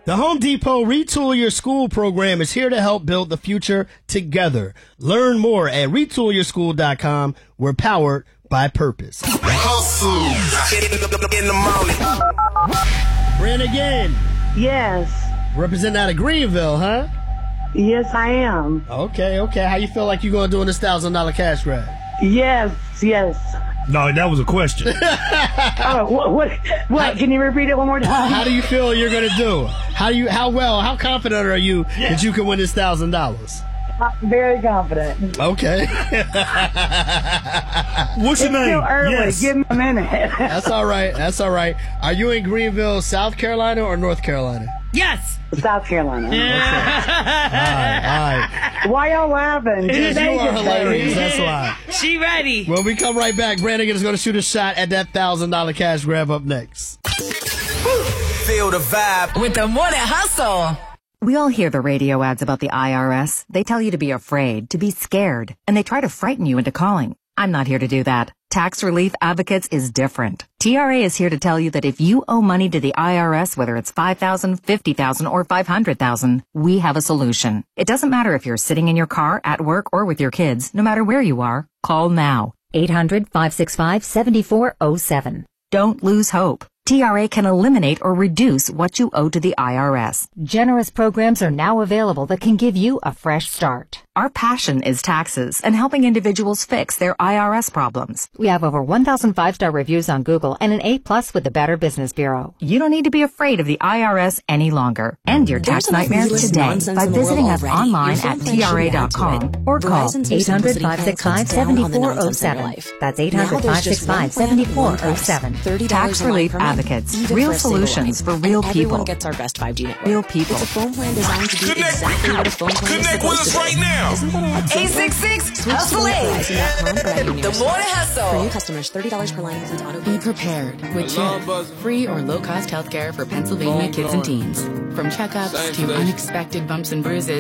The Home Depot Retool Your School program is here to help build the future together. Learn more at retoolyourschool.com. We're powered by purpose. Hustle in the morning. Brand again. Yes. Representing out of Greenville, huh? Yes, I am. Okay. How you feel like you're going to do in this $1,000 cash grab? Yes. No, that was a question. What? Can you repeat it one more time? How do you feel you're going to do? How confident are you that you can win this $1,000? I'm very confident. Okay. What's your name? It's still early. Yes. Give me a minute. That's all right. Are you in Greenville, South Carolina or North Carolina? Yes. South Carolina. All right. Why y'all laughing? Because you are hilarious. That's why. She ready. When we come right back, Brandon is going to shoot a shot at that $1,000 cash grab up next. Feel the vibe With the Morning Hustle. We all hear the radio ads about the IRS. They tell you to be afraid, to be scared, and they try to frighten you into calling. I'm not here to do that. Tax Relief Advocates is different. TRA is here to tell you that if you owe money to the IRS, whether it's $5,000, $50,000, or $500,000, we have a solution. It doesn't matter if you're sitting in your car, at work, or with your kids. No matter where you are, call now. 800-565-7407. Don't lose hope. TRA can eliminate or reduce what you owe to the IRS. Generous programs are now available that can give you a fresh start. Our passion is taxes and helping individuals fix their IRS problems. We have over 1,000 5-star reviews on Google and an A+ with the Better Business Bureau. You don't need to be afraid of the IRS any longer. End your tax nightmares today by visiting us online at TRA.com or call 800-565-7407. That's 800-565-7407. Tax Relief Advocates. Real solutions for real people. Everyone gets our best 5G network. Real people. It's a phone plan designed to do exactly what a phone plan is Connect with supposed us to do. right now. Isn't that a lot simpler? 866 Switch to Hustle 8. Verizon.com or at your The nearest Morning store. Hustle. For new customers, $30 per line includes auto. Be prepared with CHIP, free or low-cost healthcare for Pennsylvania kids and teens. From checkups to unexpected bumps and bruises.